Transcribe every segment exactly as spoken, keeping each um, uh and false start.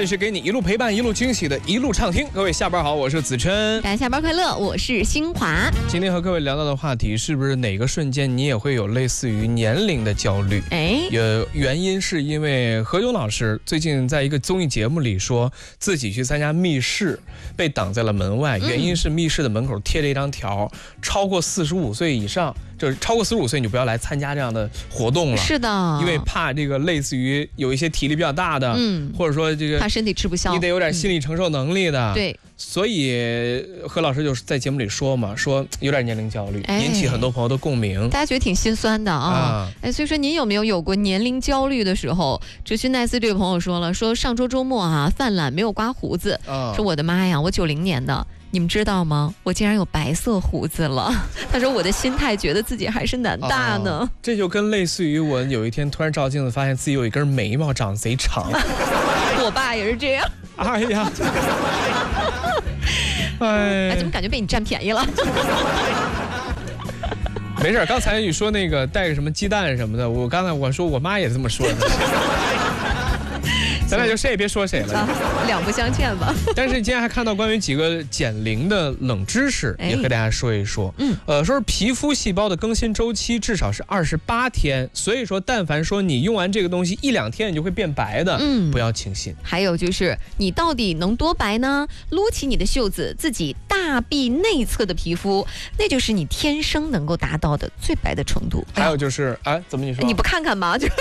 里是给你一路陪伴一路惊喜的一路畅听。各位下班好，我是子琛。 大家下班快乐，我是新华。 今天和各位聊到的话题，是不是哪个瞬间你也会有类似于年龄的焦虑？ 哎， 有原因是因为何炅老师最近在一个综艺节目里说自己去参加密室被挡在了门外，原因是密室的门口贴了一张条，超过四十五岁以上，就是超过四十五岁你就不要来参加这样的活动了。 是的， 因为怕这个类似于有一些体力比较大的，嗯，或者说这个怕身体吃不消， 你得有点心理承受能力的。 嗯、对， 所以何老师就是在节目里说嘛，说有点年龄焦虑，哎、引起很多朋友的共鸣， 大家觉得挺心酸的啊。啊哎，所以说您有没有有过年龄焦虑的时候？哲勋奈斯这位朋友说了，说上周周末啊犯懒没有刮胡子，啊、说我的妈呀，我九零年的。你们知道吗？我竟然有白色胡子了。他说我的心态觉得自己还是男大呢、哦、 这就跟类似于我有一天突然照镜子发现自己有一根眉毛长得贼长。 我爸也是这样。 哎呀， 哎, 哎怎么感觉被你占便宜了？ 没事，刚才你说那个带个什么鸡蛋什么的，我刚才我说我妈也这么说的。咱俩就谁也别说谁了、啊， 两不相欠吧。 但是今天还看到关于几个减龄的冷知识，也和大家说一说。嗯，呃，说是皮肤细胞的更新周期至少是二十八天，所以说但凡说你用完这个东西一两天你就会变白的，嗯，不要轻信。 还有就是你到底能多白呢？撸起你的袖子，自己大臂内侧的皮肤，那就是你天生能够达到的最白的程度。 还有就是，哎，怎么你说？ 你不看看吗？就。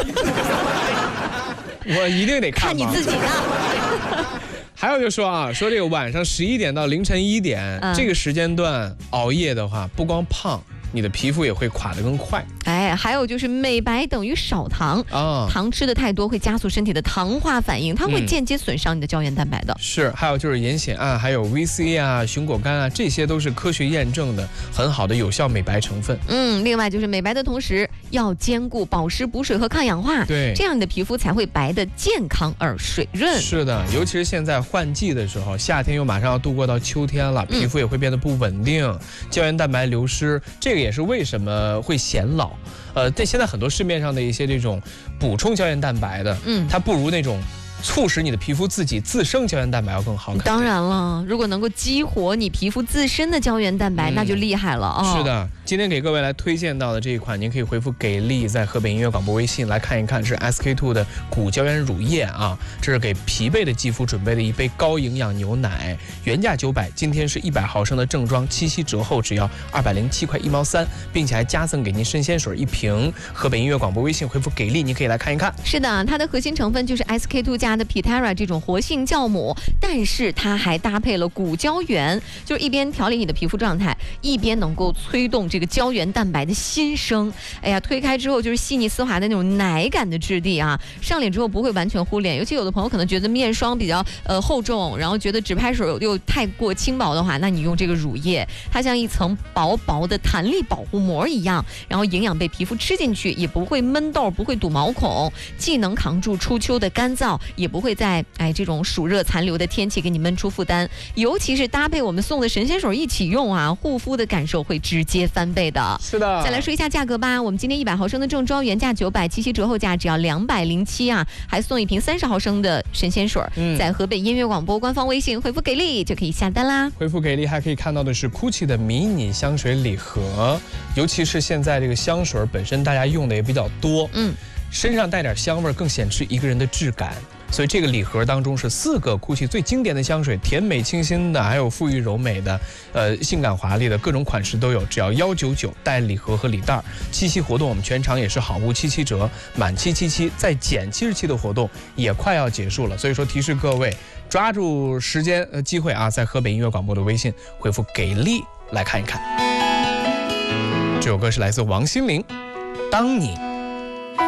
我一定得看， 看你自己的。 还有就说啊，说这个晚上十一点到凌晨一点、嗯、这个时间段熬夜的话，不光胖，你的皮肤也会垮得更快。 哎，还有就是美白等于少糖啊，糖吃的太多会加速身体的糖化反应，它会间接损伤你的胶原蛋白的。嗯、 是，还有就是盐酰胺，还有 V C 啊、熊果苷啊，这些都是科学验证的很好的有效美白成分。 嗯，另外就是美白的同时要兼顾保湿、补水和抗氧化， 对， 这样你的皮肤才会白的健康而水润。 是的，尤其是现在换季的时候，夏天又马上要度过到秋天了，皮肤也会变得不稳定，嗯、胶原蛋白流失，这个也是为什么会显老。呃，但现在很多市面上的一些这种补充胶原蛋白的，嗯，它不如那种促使你的皮肤自己自生胶原蛋白要更好看。 当然了，如果能够激活你皮肤自身的胶原蛋白，嗯、那就厉害了啊、哦！ 是的，今天给各位来推荐到的这一款，您可以回复给力，在河北音乐广播微信来看一看，是 S K two 的骨胶原乳液啊，这是给疲惫的肌肤准备的一杯高营养牛奶，原价九百，今天是一百毫升的正装，七夕折后只要二百零七块一毛三，并且还加赠给您神仙水一瓶。河北音乐广播微信回复给力，你可以来看一看。 是的，它的核心成分就是 S K two 加的 Pitera 这种活性酵母，但是它还搭配了骨胶原，就是一边调理你的皮肤状态，一边能够催动这个胶原蛋白的新生。哎呀，推开之后就是细腻丝滑的那种奶感的质地啊，上脸之后不会完全糊脸，尤其有的朋友可能觉得面霜比较呃厚重，然后觉得纸拍水又太过轻薄的话，那你用这个乳液，它像一层薄薄的弹力保护膜一样，然后营养被皮肤吃进去，也不会闷痘，不会堵毛孔，既能扛住初秋的干燥，也不会在哎这种暑热残留的天气给你闷出负担，尤其是搭配我们送的神仙水一起用啊，护肤的感受会直接翻倍的。 是的， 再来说一下价格吧，我们今天一百毫升的正装原价九百，七夕折后价只要两百零七啊，还送一瓶三十毫升的神仙水，嗯、在河北音乐广播官方微信回复给力就可以下单啦。 回复给力还可以看到的是 GUCCI 的迷你香水礼盒，尤其是现在这个香水本身大家用的也比较多，嗯，身上带点香味更显示一个人的质感。所以这个礼盒当中是四个 GUCCI 最经典的香水，甜美清新的，还有馥郁柔美的，呃，性感华丽的，各种款式都有，只要一九九九带礼盒和礼袋。七夕活动我们全场也是好物七七折，满七七七再减七十七的活动也快要结束了，所以说提示各位抓住时间呃机会啊，在河北音乐广播的微信回复给力来看一看。这首歌是来自王心凌，当你